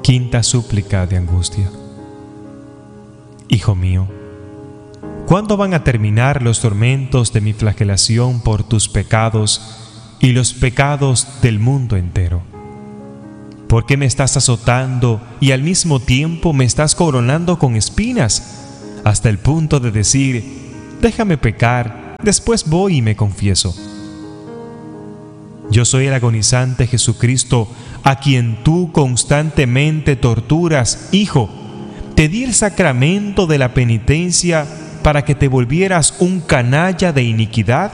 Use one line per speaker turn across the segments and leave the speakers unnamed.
Quinta súplica de angustia. Hijo mío, ¿cuándo van a terminar los tormentos de mi flagelación por tus pecados y los pecados del mundo entero? ¿Por qué me estás azotando y al mismo tiempo me estás coronando con espinas, hasta el punto de decir, déjame pecar, después voy y me confieso? Yo soy el agonizante Jesucristo, a quien tú constantemente torturas. Hijo, te di el sacramento de la penitencia para que te volvieras un canalla de iniquidad.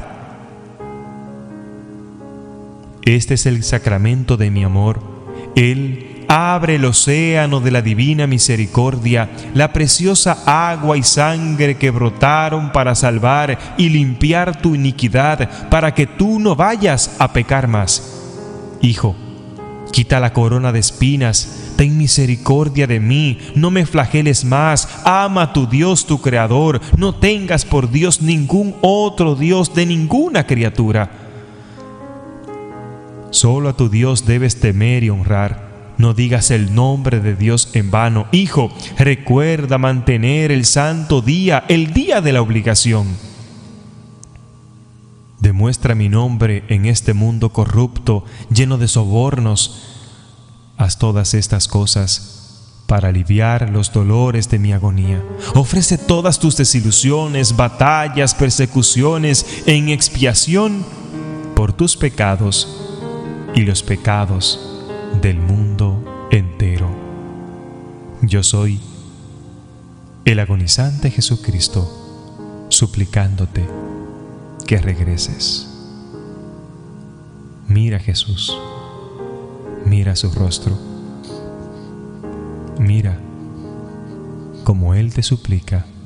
Este es el sacramento de mi amor. Él abre el océano de la divina misericordia, la preciosa agua y sangre que brotaron para salvar y limpiar tu iniquidad, para que tú no vayas a pecar más. Hijo, quita la corona de espinas, ten misericordia de mí, no me flageles más, ama a tu Dios, tu Creador, no tengas por Dios ningún otro Dios de ninguna criatura. Solo a tu Dios debes temer y honrar. No digas el nombre de Dios en vano. Hijo, recuerda mantener el santo día, el día de la obligación. Demuestra mi nombre en este mundo corrupto, lleno de sobornos. Haz todas estas cosas para aliviar los dolores de mi agonía. Ofrece todas tus desilusiones, batallas, persecuciones en expiación por tus pecados y los pecados del mundo entero. Yo soy el agonizante Jesucristo, suplicándote que regreses. Mira a Jesús, mira su rostro, mira cómo Él te suplica